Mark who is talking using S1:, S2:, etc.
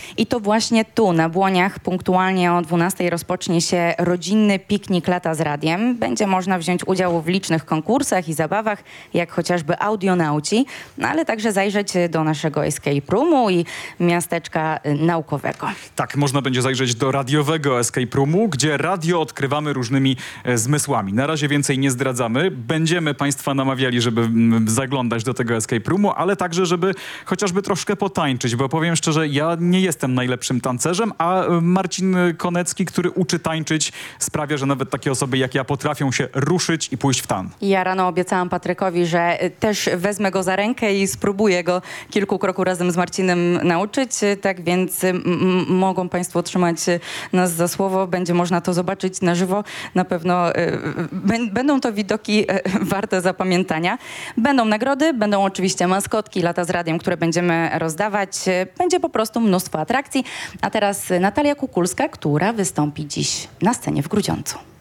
S1: I to właśnie tu, na Błoniach, punktualnie o 12 rozpocznie się rodzinny piknik Lata z Radiem. Będzie można wziąć udział w licznych konkursach i zabawach, jak chociażby Audionauci, no ale także zajrzeć do naszego escape roomu i miasteczka naukowego.
S2: Tak, można będzie zajrzeć do radiowego escape roomu, gdzie radio odkrywamy różnymi zmysłami. Na razie więcej nie zdradzamy. Będziemy Państwa namawiali, żeby zaglądać do tego escape roomu, ale także, żeby chociażby troszkę potańczyć, bo powiem szczerze, ja nie jestem najlepszym tancerzem, a Marcin Konecki, który uczy tańczyć, sprawia, że nawet takie osoby jak ja potrafią się ruszyć i pójść w tan.
S1: Ja rano obiecałam Patrykowi, że też wezmę go za rękę i spróbuję go kilku kroków razem z Marcinem nauczyć, tak więc mogą Państwo trzymać nas za słowo, będzie można to zobaczyć na żywo. Na pewno będą to widoki warte zapamiętania. Będą nagrody, będą oczywiście maskotki Lata z Radiem, które będziemy rozdawać. Będzie po prostu mnóstwo atrakcji. A teraz Natalia Kukulska, która wystąpi dziś na scenie w Grudziądzu.